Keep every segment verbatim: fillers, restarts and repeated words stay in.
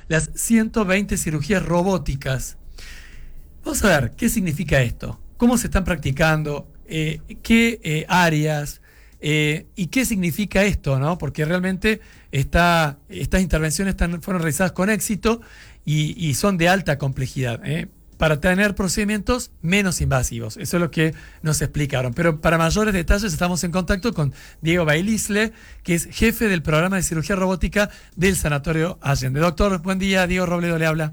las ciento veinte cirugías robóticas. Vamos a ver, ¿qué significa esto? ¿Cómo se están practicando? Eh, ¿Qué eh, áreas? Eh, ¿Y qué significa esto, ¿no? Porque realmente está, estas intervenciones están, fueron realizadas con éxito y, y son de alta complejidad, ¿eh? Para tener procedimientos menos invasivos. Eso es lo que nos explicaron. Pero para mayores detalles estamos en contacto con Diego Bailisle, que es jefe del programa de cirugía robótica del Sanatorio Allende. Doctor, buen día. Diego Robledo le habla.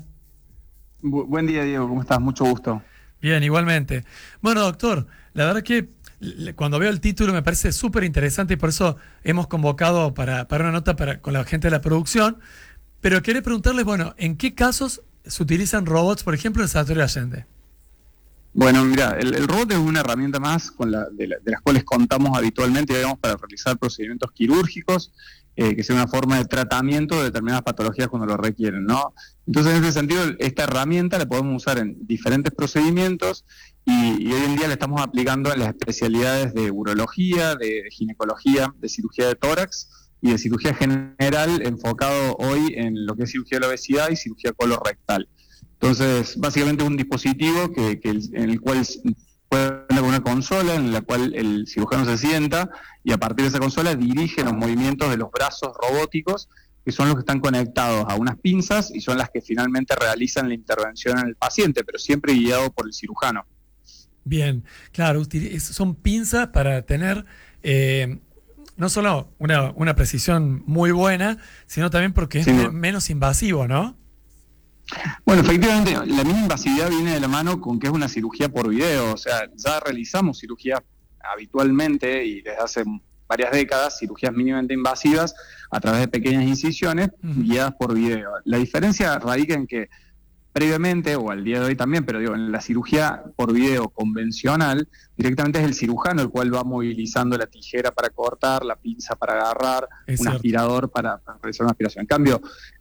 Bu- buen día, Diego. ¿Cómo estás? Mucho gusto. Bien, igualmente. Bueno, doctor, la verdad que cuando veo el título me parece súper interesante y por eso hemos convocado para, para una nota para, con la gente de la producción. Pero quería preguntarles, bueno, ¿en qué casos se utilizan robots, por ejemplo, en el Sanatorio Allende? Bueno, mira, el, el robot es una herramienta más con la, de, la- de las cuales contamos habitualmente, digamos, para realizar procedimientos quirúrgicos, eh, que sea una forma de tratamiento de determinadas patologías cuando lo requieren, ¿no? Entonces, en ese sentido, esta herramienta la podemos usar en diferentes procedimientos y, y hoy en día la estamos aplicando en las especialidades de urología, de ginecología, de cirugía de tórax y de cirugía general, enfocado hoy en lo que es cirugía de la obesidad y cirugía colorectal. Entonces, básicamente es un dispositivo que, que el- en el cual s- puede tener una consola en la cual el cirujano se sienta y a partir de esa consola dirige los movimientos de los brazos robóticos, que son los que están conectados a unas pinzas y son las que finalmente realizan la intervención en el paciente, pero siempre guiado por el cirujano. Bien, claro, util- es- son pinzas para tener eh, no solo una, una precisión muy buena, sino también porque es Sí, me- menos invasivo, ¿no? bueno, efectivamente, la misma invasividad viene de la mano con que es una cirugía por video, o sea, ya realizamos cirugía habitualmente y desde hace varias décadas, cirugías mínimamente invasivas a través de pequeñas incisiones Ujú. guiadas por video. La diferencia radica en que previamente, o al día de hoy también, pero digo, en la cirugía por video convencional, directamente es el cirujano el cual va movilizando la tijera para cortar, la pinza para agarrar, Es un cierto. aspirador para, para realizar una aspiración. En cambio,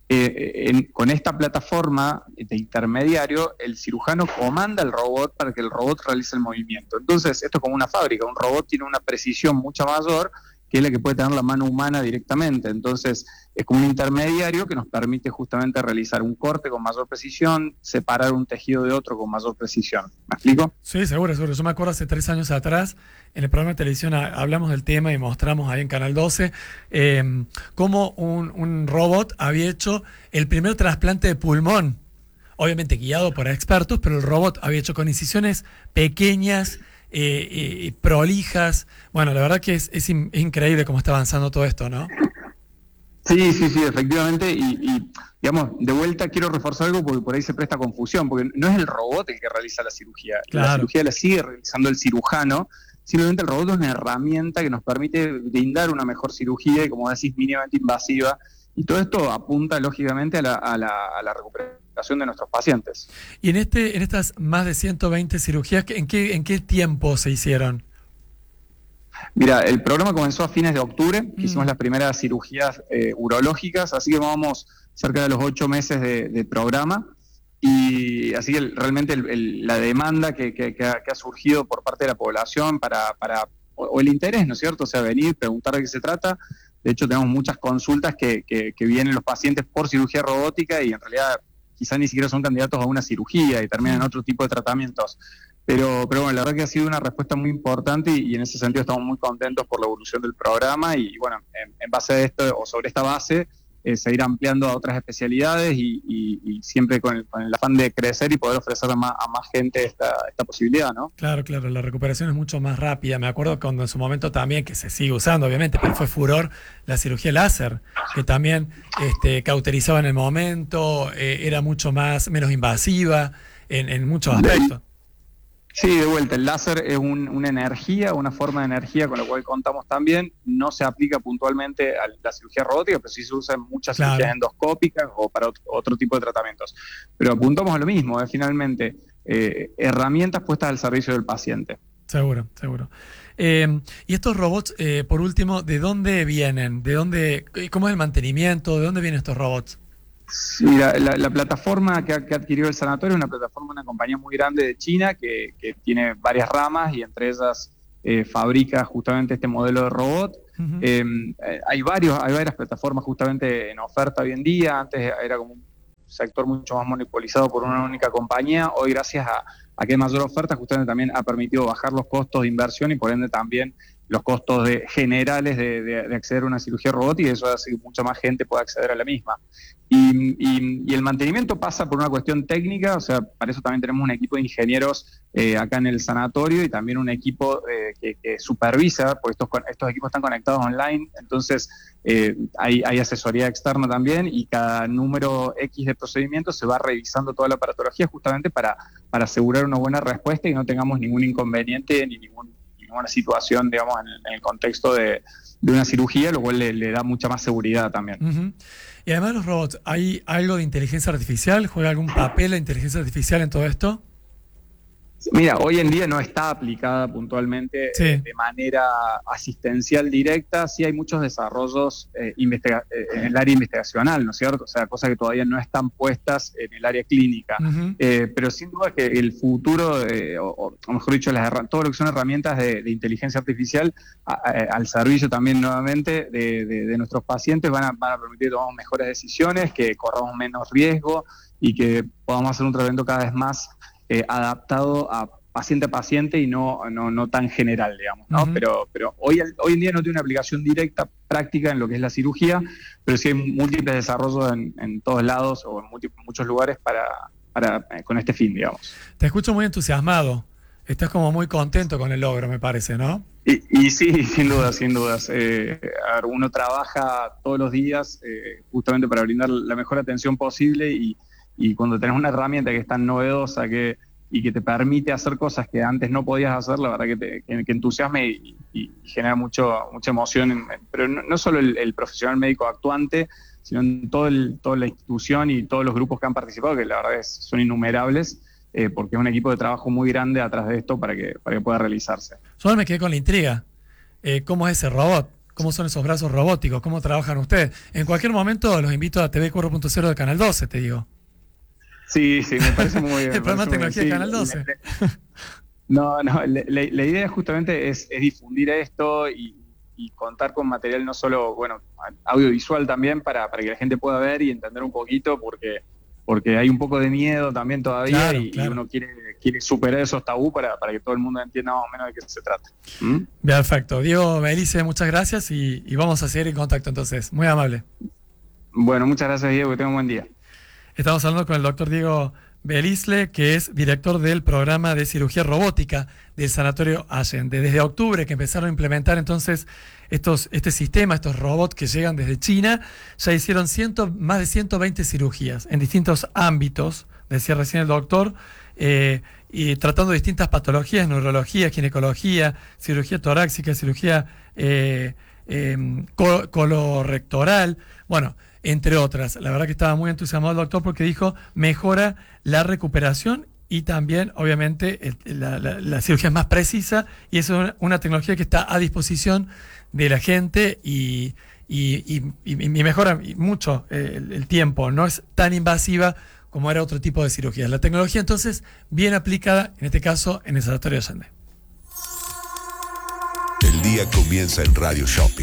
eh, en- con esta plataforma de intermediario, el cirujano comanda al robot para que el robot realice el movimiento. Entonces, esto es como una fábrica, un robot tiene una precisión mucho mayor que es la que puede tener la mano humana directamente. Entonces, es como un intermediario que nos permite justamente realizar un corte con mayor precisión, separar un tejido de otro con mayor precisión. ¿Me explico? Sí, seguro, seguro. Yo me acuerdo hace tres años atrás, en el programa de televisión ha- hablamos del tema y mostramos ahí en Canal doce eh, cómo un, un robot había hecho el primer trasplante de pulmón, obviamente guiado por expertos, pero el robot había hecho con incisiones pequeñas, eh, eh, prolijas. Bueno, la verdad que es, es in- es increíble cómo está avanzando todo esto, ¿no? Sí, sí, sí, efectivamente. Y, y, digamos, de vuelta quiero reforzar algo porque por ahí se presta confusión, porque no es el robot el que realiza la cirugía. La Claro. cirugía la sigue realizando el cirujano. Simplemente el robot es una herramienta que nos permite brindar una mejor cirugía y, como decís, mínimamente invasiva. Y todo esto apunta, lógicamente, a la, a la, a la recuperación de nuestros pacientes. Y en este, en estas más de ciento veinte cirugías, ¿en qué, en qué tiempo se hicieron? Mira, el programa comenzó a fines de octubre, que Mm. hicimos las primeras cirugías eh, urológicas, así que vamos cerca de los ocho meses de, de programa. Y así que el- realmente el- el- la demanda que, que- que ha, que ha surgido por parte de la población para, para o, o el interés, ¿no es cierto? O sea, venir, preguntar de qué se trata. De hecho, tenemos muchas consultas que, que, que vienen los pacientes por cirugía robótica y en realidad quizás ni siquiera son candidatos a una cirugía y terminan en otro tipo de tratamientos. Pero, pero bueno, la verdad que ha sido una respuesta muy importante y, y en ese sentido estamos muy contentos por la evolución del programa y bueno, en, en base a esto o sobre esta base, eh, seguir ampliando a otras especialidades y, y- y siempre con el, con el afán de crecer y poder ofrecer a más, a más gente esta, esta posibilidad, ¿no? Claro, claro, la recuperación es mucho más rápida. Me acuerdo cuando en su momento también, que se sigue usando obviamente, pero fue furor la cirugía láser, que también este, cauterizaba en el momento, eh, era mucho más, menos invasiva en, en muchos aspectos. Sí, de vuelta, el láser es un- una energía, una forma de energía con la cual contamos también. No se aplica puntualmente a la cirugía robótica, pero sí se usa en muchas Claro. cirugías endoscópicas o para otro, otro tipo de tratamientos. Pero apuntamos a lo mismo, es finalmente eh, herramientas puestas al servicio del paciente. Seguro, seguro. Eh, y estos robots, eh, por último, ¿de dónde vienen? ¿De dónde, cómo es el mantenimiento? ¿De dónde vienen estos robots? Sí, la, la- la plataforma que, ha- que adquirió el sanatorio es una plataforma de una compañía muy grande de China que, que tiene varias ramas y entre ellas eh, fabrica justamente este modelo de robot. Ujú. Eh, eh, hay varios, hay varias plataformas justamente en oferta hoy en día. Antes era como un sector mucho más monopolizado por una única compañía. Hoy, gracias a, a que hay mayor oferta, justamente también ha permitido bajar los costos de inversión y por ende también los costos de, generales de, de, de acceder a una cirugía robótica, y eso hace que mucha más gente pueda acceder a la misma. Y, y, y el mantenimiento pasa por una cuestión técnica, o sea, para eso también tenemos un equipo de ingenieros eh, acá en el sanatorio y también un equipo eh, que, que supervisa, porque estos, estos equipos están conectados online, entonces eh, hay, hay asesoría externa también, y cada número X de procedimientos se va revisando toda la aparatología justamente para, para asegurar una buena respuesta y no tengamos ningún inconveniente ni ningún una situación, digamos, en, en el contexto de, de una cirugía, lo cual le, le da mucha más seguridad también. Uh-huh. Y además los robots, ¿hay algo de inteligencia artificial? ¿Juega algún papel la inteligencia artificial en todo esto? Mira, hoy en día no está aplicada puntualmente sí. eh, de manera asistencial directa. Sí hay muchos desarrollos eh, investiga- eh, en el área investigacional, ¿no es cierto? O sea, cosas que todavía no están puestas en el área clínica. Uh-huh. Eh, pero sin duda que el futuro, eh, o, o mejor dicho, las herra- todo lo que son herramientas de, de inteligencia artificial a, a, al servicio también nuevamente de, de, de nuestros pacientes van a, van a permitir que tomemos mejores decisiones, que corramos menos riesgo y que podamos hacer un tratamiento cada vez más Eh, adaptado a paciente a paciente y no, no, no tan general, digamos, ¿no? Uh-huh. Pero, pero hoy, hoy en día no tiene una aplicación directa, práctica en lo que es la cirugía, pero sí hay múltiples desarrollos en, en todos lados o en múltiples, muchos lugares para, para eh, con este fin, digamos. Te escucho muy entusiasmado. Estás como muy contento con el logro, me parece, ¿no? Y, y sí, sin dudas, sin dudas. Eh, a ver, uno trabaja todos los días eh, justamente para brindar la mejor atención posible y Y cuando tenés una herramienta que es tan novedosa que, y que te permite hacer cosas que antes no podías hacer, la verdad que, te, que, que entusiasma y, y genera mucho, mucha emoción. En, pero no, no solo el, el profesional médico actuante, sino en todo el, toda la institución y todos los grupos que han participado, que la verdad es, son innumerables, eh, porque es un equipo de trabajo muy grande atrás de esto para que, para que pueda realizarse. Solo me quedé con la intriga. Eh, ¿Cómo es ese robot? ¿Cómo son esos brazos robóticos? ¿Cómo trabajan ustedes? En cualquier momento los invito a T V cuatro punto cero de Canal doce, te digo. Sí, sí, me parece muy bien. El programa de tecnología de Canal doce. No, no, la, la idea justamente es, es difundir esto y, y contar con material no solo, bueno, audiovisual también para, para que la gente pueda ver y entender un poquito, porque, porque hay un poco de miedo también todavía. Claro, y, claro. y uno quiere, quiere superar esos tabú para, para que todo el mundo entienda más o menos de qué se trata. ¿Mm? Perfecto. Diego Belice, muchas gracias y, y vamos a seguir en contacto entonces. Muy amable. Bueno, muchas gracias, Diego, que tenga un buen día. Estamos hablando con el doctor Diego Belisle, que es director del programa de cirugía robótica del Sanatorio Allende. Desde octubre que empezaron a implementar entonces estos, este sistema, estos robots que llegan desde China, ya hicieron ciento, más de ciento veinte cirugías en distintos ámbitos, decía recién el doctor, eh, y tratando distintas patologías, neurología, ginecología, cirugía torácica, cirugía eh, eh, col- colorectoral, bueno, entre otras. La verdad que estaba muy entusiasmado el doctor porque dijo mejora la recuperación y también, obviamente, el, la, la, la cirugía es más precisa y es una, una tecnología que está a disposición de la gente y, y, y, y, y mejora mucho el, el tiempo. No es tan invasiva como era otro tipo de cirugía. La tecnología, entonces, bien aplicada, en este caso, en el Sanatorio Allende. El día comienza en Radio Shopping.